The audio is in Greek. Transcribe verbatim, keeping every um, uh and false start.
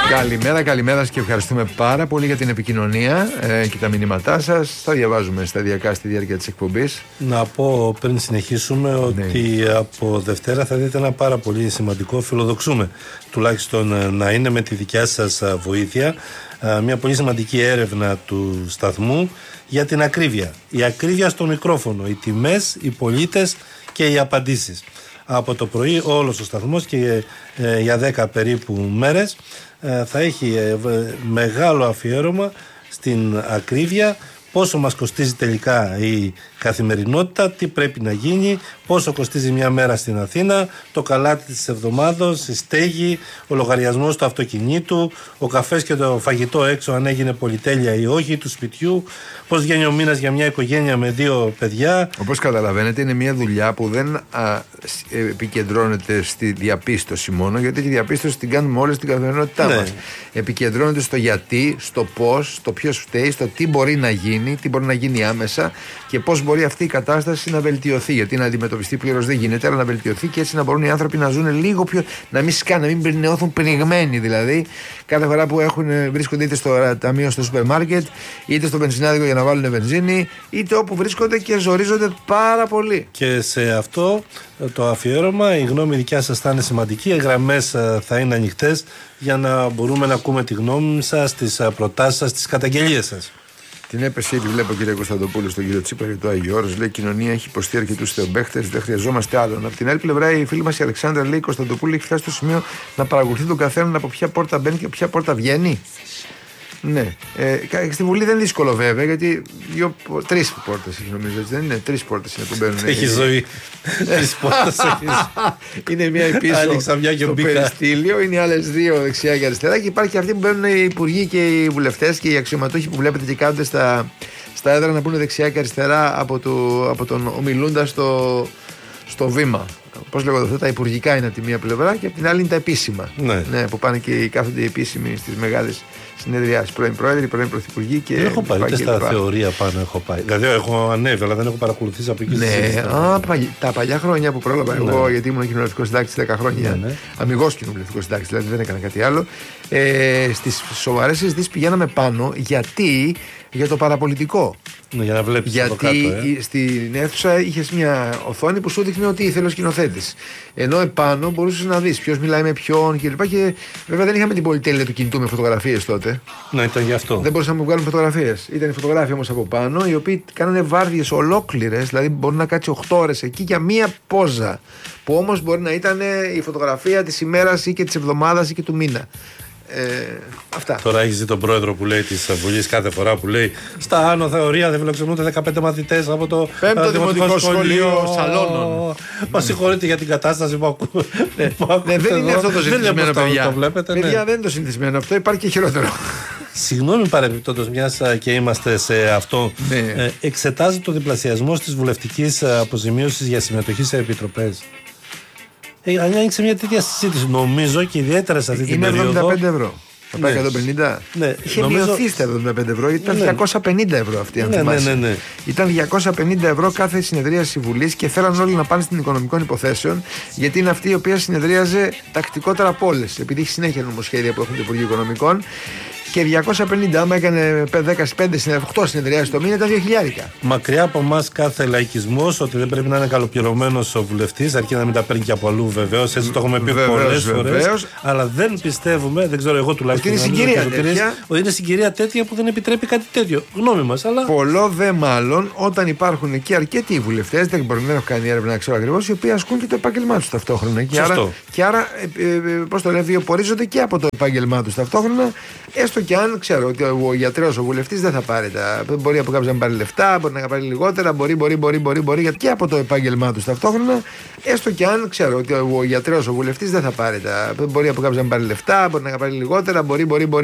Καλημέρα, καλημέρα και ευχαριστούμε πάρα πολύ για την επικοινωνία ε, και τα μηνύματά σας. Θα διαβάζουμε σταδιακά στη διάρκεια της εκπομπής. Να πω πριν συνεχίσουμε ότι ναι. από Δευτέρα θα δείτε ένα πάρα πολύ σημαντικό, φιλοδοξούμε τουλάχιστον να είναι με τη δικιά σας βοήθεια, μια πολύ σημαντική έρευνα του σταθμού για την ακρίβεια. Η ακρίβεια στο μικρόφωνο, οι τιμές, οι πολίτες και οι απαντήσεις. Από το πρωί όλος ο σταθμός και ε, για δέκα περίπου μέρες ε, θα έχει ε, μεγάλο αφιέρωμα στην ακρίβεια, πόσο μας κοστίζει τελικά η καθημερινότητα, τι πρέπει να γίνει, πόσο κοστίζει μια μέρα στην Αθήνα, το καλάτι της εβδομάδος, η στέγη, ο λογαριασμός του αυτοκινήτου, ο καφές και το φαγητό έξω αν έγινε πολυτέλεια ή όχι, του σπιτιού, πώς βγαίνει ο μήνας για μια οικογένεια με δύο παιδιά. Όπως καταλαβαίνετε, είναι μια δουλειά που δεν α, επικεντρώνεται στη διαπίστωση μόνο, γιατί τη διαπίστωση την κάνουμε όλες στην καθημερινότητά ναι. μας. Επικεντρώνεται στο γιατί, στο πώς, στο ποιος φταίει, στο τι μπορεί να γίνει, τι μπορεί να γίνει άμεσα και πώς μπορεί αυτή η κατάσταση να βελτιωθεί. Γιατί να αντιμετωπιστεί πλήρως δεν γίνεται, αλλά να βελτιωθεί και έτσι να μπορούν οι άνθρωποι να ζουν λίγο πιο. Να μην σκάνε, να μην νιώθουν πνιγμένοι δηλαδή κάθε φορά που έχουν, βρίσκονται είτε στο ταμείο στο σούπερ μάρκετ, είτε στο βενζινάδικο για να βάλουν βενζίνη, είτε όπου βρίσκονται και ζορίζονται πάρα πολύ. Και σε αυτό το αφιέρωμα η γνώμη δικιά σας θα είναι σημαντική. Οι γραμμές θα είναι ανοιχτές για να μπορούμε να ακούμε τη γνώμη σας, τις προτάσεις σας, τις καταγγελίες σας. Την έπεσε ήδη, βλέπω κύριε Κωνσταντοπούλου στον κύριο Τσίπρα για το Άγιο Όρος. Λέει: η κοινωνία έχει υποστεί αρκετούς θεομπαίχτες, δεν χρειαζόμαστε άλλον. Από την άλλη πλευρά, η φίλη μας η Αλεξάνδρα λέει: η Κωνσταντοπούλου έχει φτάσει στο σημείο να παρακολουθεί τον καθέναν από ποια πόρτα μπαίνει και από ποια πόρτα βγαίνει. Ναι. Ε, στη Βουλή δεν είναι δύσκολο βέβαια, γιατί τρεις πόρτες έχει νομίζω, έτσι δεν είναι? Τρεις πόρτες είναι που μπαίνουν. Έχει ζωή. Τρεις πόρτες είναι μία πίσω στο περιστήλιο, είναι οι άλλες δύο δεξιά και αριστερά και υπάρχει και αυτή που μπαίνουν οι υπουργοί και οι βουλευτές και οι αξιωματούχοι που βλέπετε και κάθονται στα, στα έδρανα που είναι δεξιά και αριστερά από, το, από τον ομιλούντα στο, στο βήμα. Πώς λέγονται αυτά, τα υπουργικά είναι από τη μία πλευρά και από την άλλη είναι τα επίσημα. Ναι. Ναι, που πάνε και κάθονται οι επίσημοι στις μεγάλες συνεδριάσεις. Πρώην πρόεδροι, πρώην πρωθυπουργοί και. Δεν έχω πάει, ούτε στα θεωρία πάνω έχω πάει. Δηλαδή έχω ανέβει, αλλά δεν έχω παρακολουθήσει από εκεί. Ναι, α, τα παλιά χρόνια που πρόλαβα ναι. εγώ, γιατί ήμουν κοινοβουλευτικό συντάκτη δέκα χρόνια. Ναι, ναι. Αμυγός κοινοβουλευτικό συντάκτη, δηλαδή δεν έκανα κάτι άλλο. Ε, στις σοβαρές συζητήσεις πηγαίναμε πάνω γιατί. Για το παραπολιτικό. Ναι, για να βλέπεις γιατί κάτω, ε. στην αίθουσα είχες μια οθόνη που σου δείχνει ότι ήθελε ο σκηνοθέτης. Ενώ επάνω μπορούσες να δεις ποιος μιλάει με ποιον κλπ. Και βέβαια δεν είχαμε την πολυτέλεια του κινητού με φωτογραφίες τότε. Ναι, ήταν γι' αυτό. Δεν μπορούσαμε να βγάλουμε φωτογραφίες. Ήταν οι φωτογράφοι όμως από πάνω, οι οποίοι κάνανε βάρδιες ολόκληρες, δηλαδή μπορεί να κάτσει οκτώ ώρες εκεί για μία πόζα. Που όμως μπορεί να ήταν η φωτογραφία της ημέρας ή και της εβδομάδας ή και του μήνα. Ε, αυτά. Τώρα έχει δει τον πρόεδρο που λέει τη Βουλή κάθε φορά που λέει στα άνω θεωρία δεν φιλοξενούνται δεκαπέντε μαθητές από το πέμπτο δημοτικό σχολείο Σαλώνων. Μα συγχωρείτε για την κατάσταση που ακούω. Ναι, δεν είναι αυτό το συνηθισμένο, παιδιά. Παιδιά, δεν είναι το συνηθισμένο αυτό, υπάρχει και χειρότερο. Συγγνώμη παρεμπιπτόντως, μιας και είμαστε σε αυτό, ναι. Εξετάζει το διπλασιασμό της βουλευτικής αποζημίωσης για συμμετοχή σε επιτροπές. Αν άνοιξε μια τέτοια συζήτηση, νομίζω και ιδιαίτερα σε αυτή την περίοδο. Είναι εβδομήντα πέντε ευρώ. Θα πάει εκατόν πενήντα. Ναι. Είχε νομίζω... μειωθεί στα εβδομήντα πέντε ευρώ, ήταν ναι. διακόσια πενήντα ευρώ αυτή, αν ναι, θυμάσαι. Ναι, ναι, ναι. Ήταν διακόσια πενήντα ευρώ κάθε συνεδρίαση Βουλής και θέλαν όλοι να πάνε στην Οικονομικών Υποθέσεων, γιατί είναι αυτή η οποία συνεδρίαζε τακτικότερα από όλες. Επειδή έχει συνέχεια νομοσχέδια που έχουν το Υπουργείο Οικονομικών. Και διακόσια πενήντα, άμα έκανε δεκαπέντε οκτώ συνεδριάσεις το μήνα, ήταν δύο χιλιάρικα. Μακριά από εμάς κάθε λαϊκισμός, ότι δεν πρέπει να είναι καλοπληρωμένος ο βουλευτής, αρκεί να μην τα παίρνει και από αλλού βεβαίως. Έτσι το έχουμε πει πολλές φορές. Αλλά δεν πιστεύουμε, δεν ξέρω εγώ τουλάχιστον. Ότι είναι συγκυρία τέτοια. Ότι είναι συγκυρία τέτοια που δεν επιτρέπει κάτι τέτοιο. Γνώμη μας, αλλά. Πολλό δε μάλλον όταν υπάρχουν εκεί αρκετοί βουλευτές, δεν μπορεί να έχω κάνει έρευνα, ξέρω ακριβώς, οι οποίοι ασκούν και το επάγγελμά τους ταυτόχρονα. Και άρα, και άρα ε, ε, πώς το λέει, βιοπορίζονται και από το επάγγελμά τους ταυτόχρονα. Έστω και αν ξέρω ότι ο γιατρός, ο βουλευτής δεν θα πάρει τα. Μπορεί από κάποιος να πάρει λεφτά, μπορεί να πάρει λιγότερα, μπορεί, μπορεί, μπορεί, μπορεί, μπορεί γιατί και από το επάγγελμά του ταυτόχρονα. Έστω και αν ξέρω ότι ο γιατρός, ο βουλευτής δεν θα πάρει τα. Μπορεί από κάποιος να πάρει λεφτά, μπορεί να πάρει λιγότερα, μπορεί, μπορεί, μπορεί.